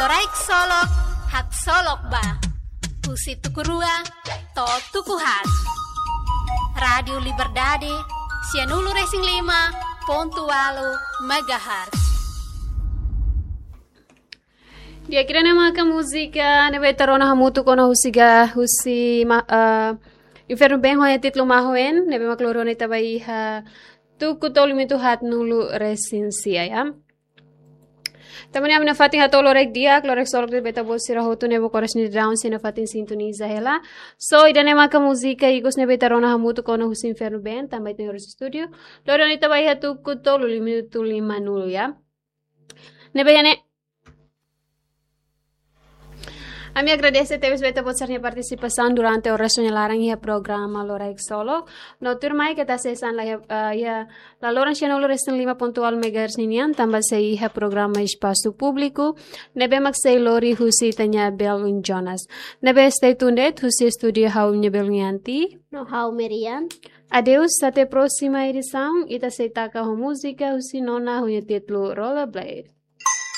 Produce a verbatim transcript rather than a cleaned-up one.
loraik solok, hak solok ba. Husi tukurua, to tukuhat. Radio Liberdade, Sianulu Racing lima, Pontualo, Megahertz. Dia kira nama ke musika, nebe tarona hamutu kono husiga husi ma uh, inferno ben ho titlo mahoen, nebe maklorone tabai ha tu kutol mitu hat nulu resinsia ya. Tamani amna fatin hatolo rek dia, klorek solok de beta bosira hotu nebo koresni down sina fatin sintoniza hela. So ida nema ka musika igos nebe tarona hamutu kono husi inferno ben, tambay tenho studio. Lorone tabai ha tu kutol mitu lima nulu ya. Nebe yane A mim agradece teves beta por sua participação durante o resto da laranja programa Loraik Solo. No turmai que tá sesan la ya la Loran no Lorestan lima pontual megahertz ninian tambah sei ha programa espaço público. Nebe maksei Lori husi tanya Belwin Jonas. Nebe stay tuned husi studio hau nyebelnyanti. No hau Merian. Adeus até próxima edição. Ita sei taka ho música husi nona hu título Rollerblade.